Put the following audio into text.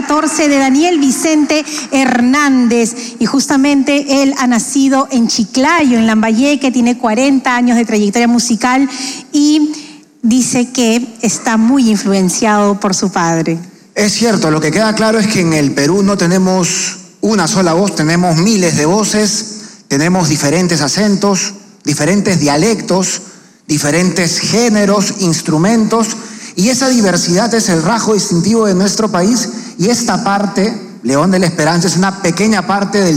14 de Daniel Vicente Hernández. Y justamente él ha nacido en Chiclayo, en Lambayeque, tiene 40 años de trayectoria musical y dice que está muy influenciado por su padre. Es cierto, lo que queda claro es que en el Perú no tenemos una sola voz, tenemos miles de voces, tenemos diferentes acentos, diferentes dialectos, diferentes géneros, instrumentos, y esa diversidad es el rasgo distintivo de nuestro país, y esta parte, León de la Esperanza, es una pequeña parte del